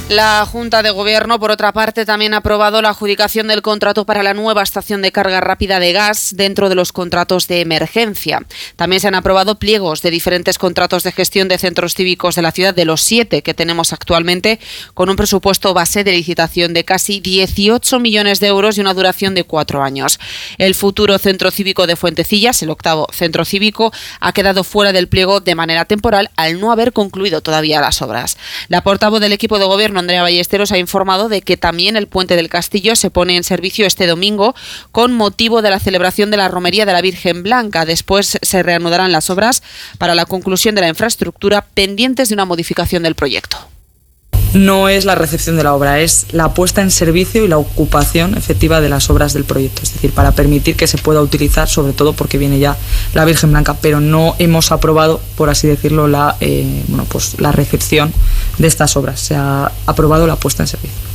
La Junta de Gobierno, por otra parte, también ha aprobado la adjudicación del contrato para la nueva estación de carga rápida de gas dentro de los contratos de emergencia. También se han aprobado pliegos de diferentes contratos de gestión de centros cívicos de la ciudad, de los 7 que tenemos actualmente, con un presupuesto base de licitación de casi 18 millones de euros y una duración de 4 años. El futuro centro cívico de Fuentecillas, el 8º centro cívico, ha quedado fuera del pliego de manera temporal al no haber concluido todavía las obras. La portavoz del equipo de gobierno, Andrea Ballesteros, ha informado de que también el Puente del Castillo se pone en servicio este domingo con motivo de la celebración de la Romería de la Virgen Blanca. Después se reanudarán las obras para la conclusión de la infraestructura, pendientes de una modificación del proyecto. No es la recepción de la obra, es la puesta en servicio y la ocupación efectiva de las obras del proyecto, es decir, para permitir que se pueda utilizar, sobre todo porque viene ya la Virgen Blanca, pero no hemos aprobado, por así decirlo, la recepción de estas obras. Se ha aprobado la puesta en servicio.